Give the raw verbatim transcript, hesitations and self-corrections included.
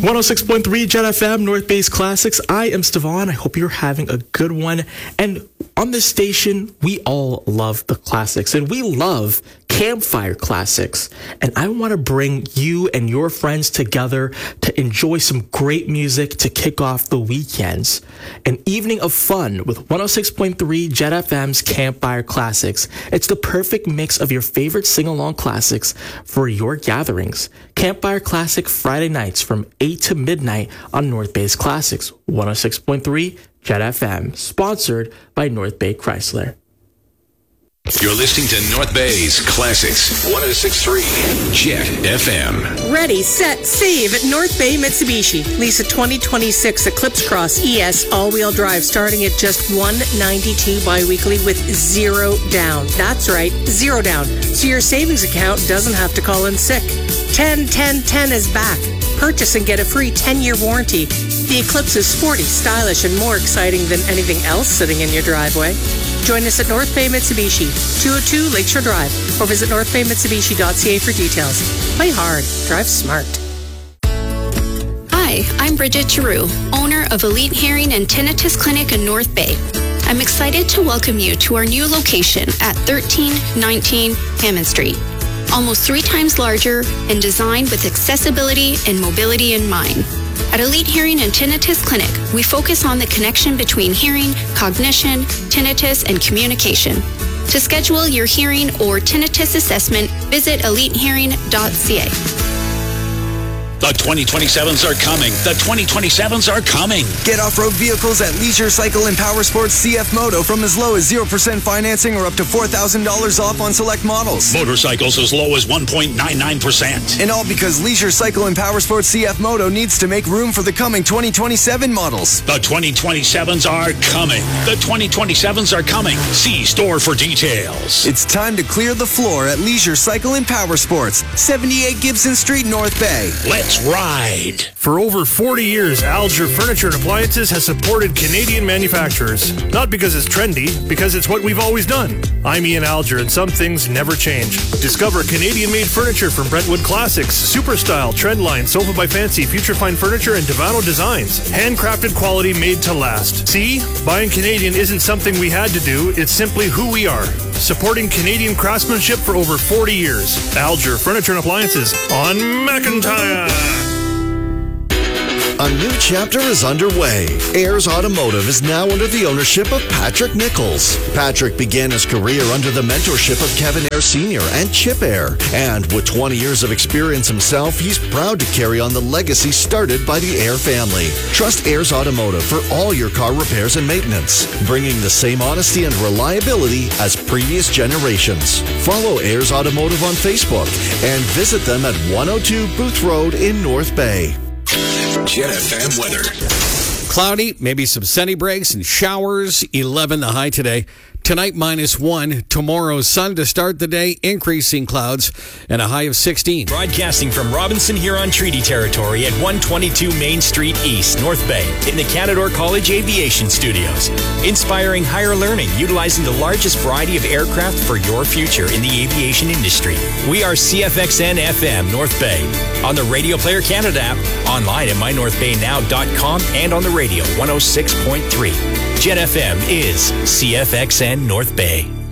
one oh six point three Jet F M, North Bay's Classics. I am Stevan. I hope you're having a good one. And on this station, we all love the classics, and we love campfire classics. And I want to bring you and your friends together to enjoy some great music to kick off the weekends. An evening of fun with one oh six point three Jet F M's Campfire Classics. It's the perfect mix of your favorite sing-along classics for your gatherings. Campfire Classic Friday nights from eight to midnight on North Bay's Classics, one oh six point three Jet F M, sponsored by North Bay Chrysler. You're listening to North Bay's Classics, one oh six point three Jet F M. Ready, set, save at North Bay Mitsubishi. Lease a twenty twenty-six Eclipse Cross E S all-wheel drive starting at just one hundred ninety-two dollars bi-weekly with zero down. That's right, zero down. So your savings account doesn't have to call in sick. ten ten ten is back. Purchase and get a free ten-year warranty. The Eclipse is sporty, stylish, and more exciting than anything else sitting in your driveway. Join us at North Bay Mitsubishi, two oh two Lakeshore Drive, or visit north bay mitsubishi dot c a for details. Play hard, drive smart. Hi, I'm Bridget Giroux, owner of Elite Hearing and Tinnitus Clinic in North Bay. I'm excited to welcome you to our new location at thirteen nineteen Hammond Street. Almost three times larger and designed with accessibility and mobility in mind. At Elite Hearing and Tinnitus Clinic, we focus on the connection between hearing, cognition, tinnitus, and communication. To schedule your hearing or tinnitus assessment, visit elite hearing dot c a. The twenty twenty-sevens are coming. The twenty twenty-sevens are coming. Get off-road vehicles at Leisure Cycle and Power Sports C F Moto from as low as zero percent financing or up to four thousand dollars off on select models. Motorcycles as low as one point nine nine percent. And all because Leisure Cycle and Power Sports C F Moto needs to make room for the coming twenty twenty-seven models. The twenty twenty-sevens are coming. The twenty twenty-sevens are coming. See store for details. It's time to clear the floor at Leisure Cycle and Power Sports, seventy-eight Gibson Street, North Bay. Let's ride. For over forty years, Alger Furniture and Appliances has supported Canadian manufacturers. Not because it's trendy, because it's what we've always done. I'm Ian Alger, and some things never change. Discover Canadian-made furniture from Brentwood Classics, Super Style, Trendline, Sofa by Fancy, Future Fine Furniture, and Devano Designs. Handcrafted quality made to last. See? Buying Canadian isn't something we had to do, it's simply who we are. Supporting Canadian craftsmanship for over forty years. Alger Furniture and Appliances on McIntyre. A new chapter is underway. Ayers Automotive is now under the ownership of Patrick Nichols. Patrick began his career under the mentorship of Kevin Ayers Senior and Chip Ayers. And with twenty years of experience himself, he's proud to carry on the legacy started by the Ayers family. Trust Ayers Automotive for all your car repairs and maintenance, bringing the same honesty and reliability as previous generations. Follow Ayers Automotive on Facebook and visit them at one oh two Booth Road in North Bay. Jet F M weather. Cloudy, maybe some sunny breaks and showers. eleven the high today. Tonight, minus one. Tomorrow, sun to start the day, increasing clouds, and a high of sixteen. Broadcasting from Robinson Huron Treaty Territory at one twenty-two Main Street East, North Bay, in the Canadore College Aviation Studios. Inspiring higher learning, utilizing the largest variety of aircraft for your future in the aviation industry. We are C F X N F M North Bay, on the Radio Player Canada app, online at my north bay now dot com, and on the radio one oh six point three. Jet F M is C F X N North Bay.